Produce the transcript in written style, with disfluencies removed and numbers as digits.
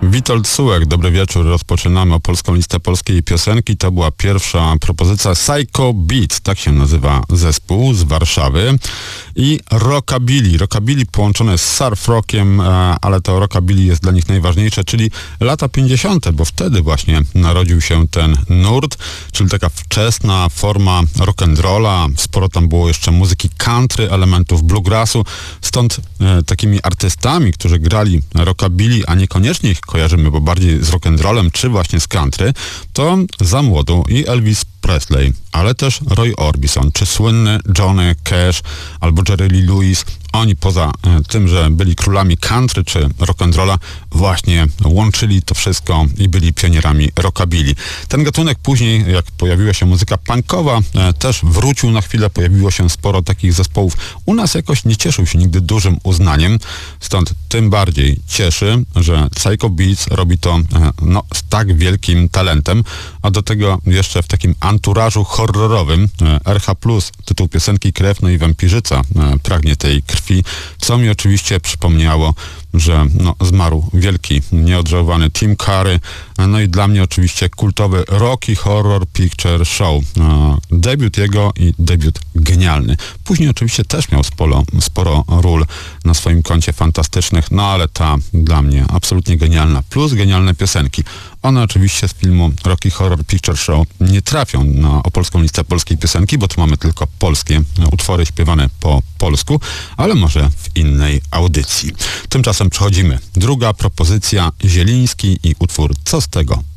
Witold Sułek, dobry wieczór. Rozpoczynamy polską listę polskiej piosenki. To była pierwsza propozycja Psycho Beat, tak się nazywa zespół z Warszawy. I rockabilly. Rockabilly połączone z surf rockiem, ale to rockabilly jest dla nich najważniejsze, czyli lata 50., bo wtedy właśnie narodził się ten nurt, czyli taka wczesna forma rock'n'rolla. Sporo tam było jeszcze muzyki country, elementów bluegrassu. Stąd takimi artystami, którzy grali rockabilly, a niekoniecznie ich kojarzymy, bo bardziej z rock'n'rollem czy właśnie z country, to za młodu i Elvis Presley, ale też Roy Orbison, czy słynny Johnny Cash albo Jerry Lee Lewis. Oni poza tym, że byli królami country czy rock'n'rolla, właśnie łączyli to wszystko i byli pionierami rockabilly. Ten gatunek później, jak pojawiła się muzyka punkowa, też wrócił na chwilę, pojawiło się sporo takich zespołów. U nas jakoś nie cieszył się nigdy dużym uznaniem, stąd tym bardziej cieszy, że Psycho Beats robi to z tak wielkim talentem, a do tego jeszcze w takim anturażu horrorowym. RH+, tytuł piosenki Krew, no i wampirzyca pragnie tej krwi, co mi oczywiście przypomniało, że zmarł wielki, nieodżałowany Tim Curry, no i dla mnie oczywiście kultowy Rocky Horror Picture Show. Debiut jego i debiut genialny. Później oczywiście też miał sporo ról na swoim koncie fantastycznych, no ale ta dla mnie absolutnie genialna, plus genialne piosenki. One oczywiście z filmu Rocky Horror Picture Show nie trafią na polską listę polskiej piosenki, bo tu mamy tylko polskie utwory śpiewane po polsku, ale może w innej audycji. Tymczasem przechodzimy. Druga propozycja, Zieliński i utwór Co z tego?